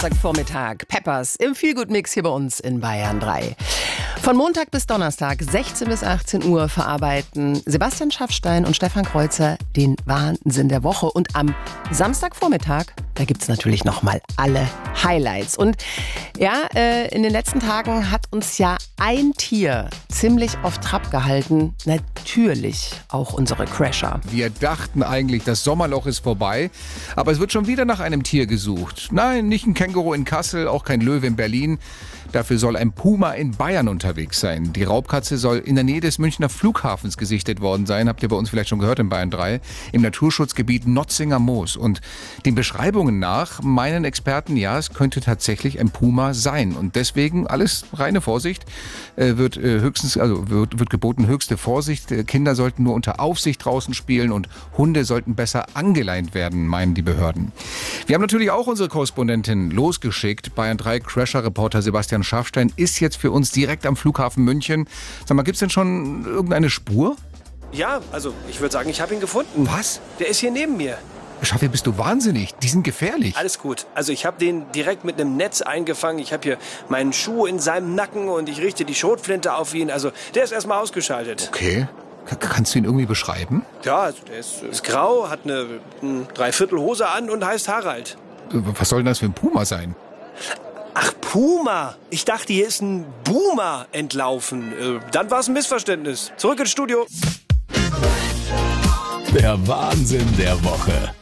Vormittag. Peppers im Feelgood-Mix hier bei uns in Bayern 3. Von Montag bis Donnerstag, 16 bis 18 Uhr, verarbeiten Sebastian Schaffstein und Stefan Kreuzer den Wahnsinn der Woche. Und am Samstagvormittag, da gibt's natürlich nochmal alle Highlights. Und ja, in den letzten Tagen hat uns ja ein Tier ziemlich auf Trab gehalten. Natürlich auch unsere Crasher. Wir dachten eigentlich, das Sommerloch ist vorbei, aber es wird schon wieder nach einem Tier gesucht. Nein, nicht ein Känguru in Kassel, auch kein Löwe in Berlin. Dafür soll ein Puma in Bayern unterwegs sein. Die Raubkatze soll in der Nähe des Münchner Flughafens gesichtet worden sein. Habt ihr bei uns vielleicht schon gehört in Bayern 3. Im Naturschutzgebiet Notzinger Moos. Und den Beschreibungen nach meinen Experten, ja, es könnte tatsächlich ein Puma sein. Und deswegen alles reine Vorsicht. Wird geboten höchste Vorsicht. Kinder sollten nur unter Aufsicht draußen spielen und Hunde sollten besser angeleint werden, meinen die Behörden. Wir haben natürlich auch unsere Korrespondentin losgeschickt. Bayern 3 Crasher-Reporter Sebastian Schaffstein ist jetzt für uns direkt am Flughafen München. Sag mal, gibt's denn schon irgendeine Spur? Ja, also ich würde sagen, ich habe ihn gefunden. Was? Der ist hier neben mir. Schaffi, bist du wahnsinnig? Die sind gefährlich. Alles gut. Also ich habe den direkt mit einem Netz eingefangen. Ich habe hier meinen Schuh in seinem Nacken und ich richte die Schrotflinte auf ihn. Also der ist erstmal ausgeschaltet. Okay. Kannst du ihn irgendwie beschreiben? Ja, also der ist grau, hat eine Dreiviertelhose an und heißt Harald. Was soll denn das für ein Puma sein? Ach, Puma. Ich dachte, hier ist ein Boomer entlaufen. Dann war es ein Missverständnis. Zurück ins Studio. Der Wahnsinn der Woche.